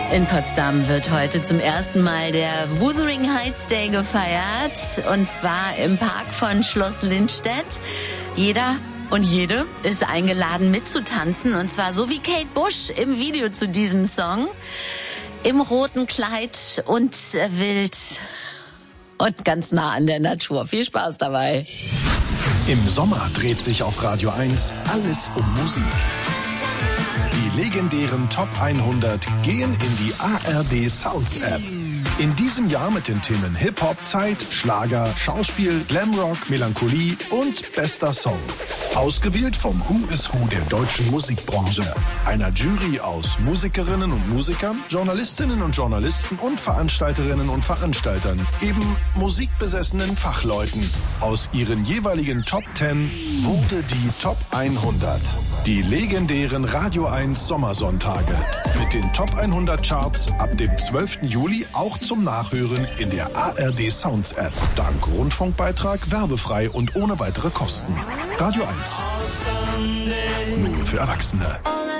In Potsdam wird heute zum ersten Mal der Wuthering Heights Day gefeiert. Und zwar im Park von Schloss Lindstedt. Jeder und jede ist eingeladen mitzutanzen. Und zwar so wie Kate Bush im Video zu diesem Song. Im roten Kleid und wild und ganz nah an der Natur. Viel Spaß dabei. Im Sommer dreht sich auf Radio 1 alles um Musik. Die legendären Top 100 gehen in die ARD Sounds App. In diesem Jahr mit den Themen Hip-Hop, Zeit, Schlager, Schauspiel, Glamrock, Melancholie und bester Song. Ausgewählt vom Who is Who der deutschen Musikbranche. Einer Jury aus Musikerinnen und Musikern, Journalistinnen und Journalisten und Veranstalterinnen und Veranstaltern. Eben musikbesessenen Fachleuten. Aus ihren jeweiligen Top 10 wurde die Top 100. Die legendären Radio 1 Sommersonntage. Mit den Top 100 Charts ab dem 12. Juli auch zum Nachhören in der ARD Sounds App. Dank Rundfunkbeitrag, werbefrei und ohne weitere Kosten. Radio 1. Nur für Erwachsene.